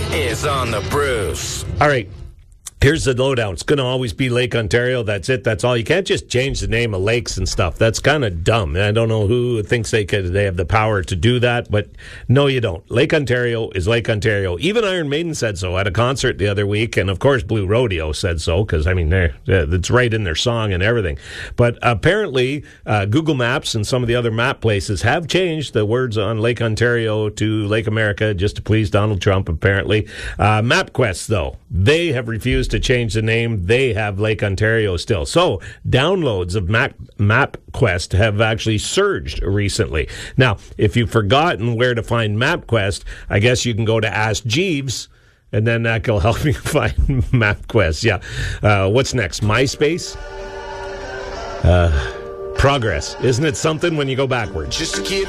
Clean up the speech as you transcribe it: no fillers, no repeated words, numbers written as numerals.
is on the Bruce. All right. Here's the lowdown. It's going to always be Lake Ontario. That's it. That's all. You can't just change the name of lakes and stuff. That's kind of dumb. I don't know who thinks they have the power to do that, but no, you don't. Lake Ontario is Lake Ontario. Even Iron Maiden said so at a concert the other week, and of course Blue Rodeo said so because it's right in their song and everything. But apparently, Google Maps and some of the other map places have changed the words on Lake Ontario to Lake America just to please Donald Trump. Apparently, MapQuest though, they have refused to change the name. They have Lake Ontario still. So downloads of MapQuest have actually surged recently. Now, if you've forgotten where to find MapQuest, I guess you can go to Ask Jeeves, and then that will help you find MapQuest. Yeah. What's next? MySpace? Progress. Isn't it something when you go backwards? Just a kid